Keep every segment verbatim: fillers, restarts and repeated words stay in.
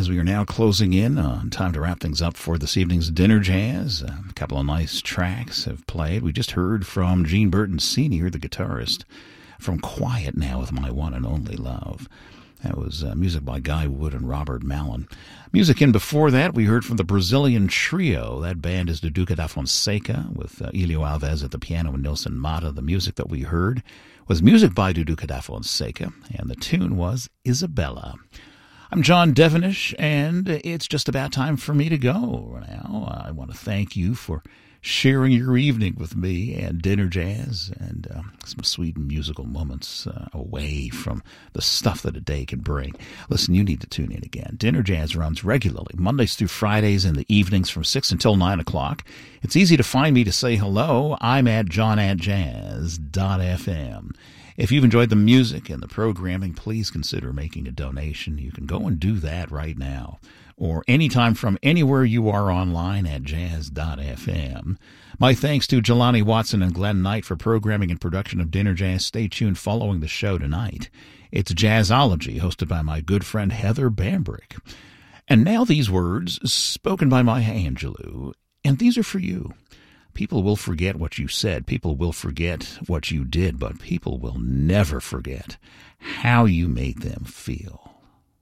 as we are now closing in on time to wrap things up for this evening's Dinner Jazz. A couple of nice tracks have played. We just heard from Gene Burton Senior, the guitarist, from Quiet Now with My One and Only Love. That was uh, music by Guy Wood and Robert Mallon. Music in before that, we heard from the Brazilian Trio. That band is the Duca da Fonseca with uh, Elio Alves at the piano and Nilson Mata. The music that we heard was music by Duca da Fonseca, and the tune was Isabella. I'm John Devenish, and it's just about time for me to go now. I want to thank you for sharing your evening with me and Dinner Jazz and uh, some sweet musical moments uh, away from the stuff that a day can bring. Listen, you need to tune in again. Dinner Jazz runs regularly, Mondays through Fridays in the evenings from six until nine o'clock. It's easy to find me to say hello. I'm at john at jazz dot f m. If you've enjoyed the music and the programming, please consider making a donation. You can go and do that right now, or anytime from anywhere you are online at jazz dot f m. My thanks to Jelani Watson and Glenn Knight for programming and production of Dinner Jazz. Stay tuned following the show tonight. It's Jazzology, hosted by my good friend Heather Bambrick. And now these words, spoken by Maya Angelou, and these are for you. People will forget what you said. People will forget what you did, but people will never forget how you made them feel.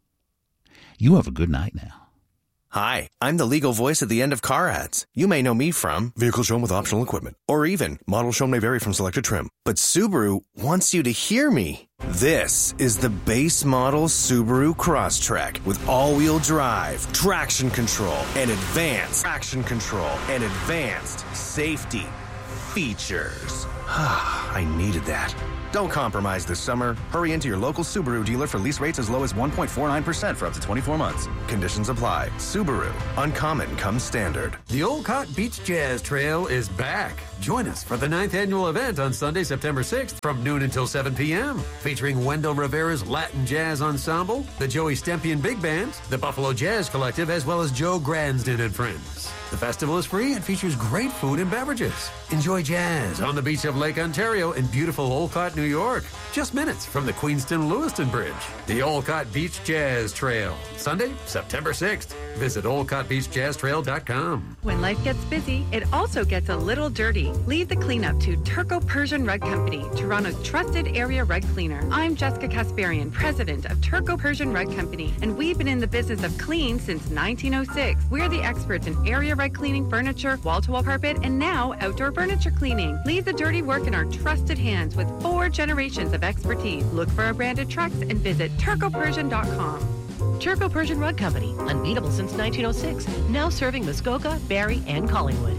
You have a good night now. Hi, I'm the legal voice at the end of car ads. You may know me from Vehicle Shown with Optional Equipment, or even Model Shown may vary from selected trim. But Subaru wants you to hear me. This is the base model Subaru Crosstrek with all-wheel drive, traction control, and advanced traction control and advanced safety features. I needed that. Don't compromise this summer. Hurry into your local Subaru dealer for lease rates as low as one point four nine percent for up to twenty-four months. Conditions apply. Subaru. Uncommon comes standard. The Olcott Beach Jazz Trail is back. Join us for the ninth annual event on Sunday, September sixth from noon until seven p.m. Featuring Wendell Rivera's Latin Jazz Ensemble, the Joey Stempian Big Band, the Buffalo Jazz Collective, as well as Joe Gransden and friends. The festival is free and features great food and beverages. Enjoy jazz on the beach of Lake Ontario in beautiful Olcott, New York. Just minutes from the Queenston-Lewiston Bridge. The Olcott Beach Jazz Trail. Sunday, September sixth. Visit olcott beach jazz trail dot com. When life gets busy, it also gets a little dirty. Leave the cleanup to Turco Persian Rug Company, Toronto's trusted area rug cleaner. I'm Jessica Kasparian, president of Turco Persian Rug Company, and we've been in the business of clean since nineteen oh six. We're the experts in area rug cleaning, furniture, wall-to-wall carpet, and now outdoor furniture cleaning. Leave the dirty work in our trusted hands with four generations of expertise. Look for our branded trucks and visit turco persian dot com. Turco Persian Rug Company, unbeatable since nineteen oh six, now serving Muskoka, Barrie, and Collingwood.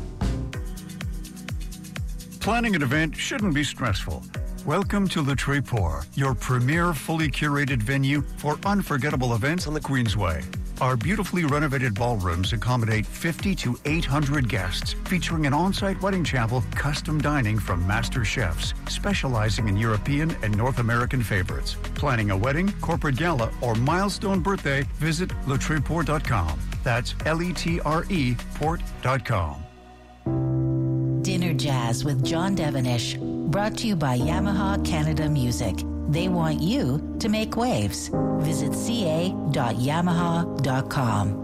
Planning an event shouldn't be stressful. Welcome to Le Tréport, your premier fully curated venue for unforgettable events on the Queensway. Our beautifully renovated ballrooms accommodate fifty to eight hundred guests, featuring an on-site wedding chapel, custom dining from master chefs, specializing in European and North American favorites. Planning a wedding, corporate gala, or milestone birthday, visit le tréport dot com. That's L E T R E port dot com. Dinner Jazz with John Devenish, brought to you by Yamaha Canada Music. They want you to make waves. Visit c a dot yamaha dot com.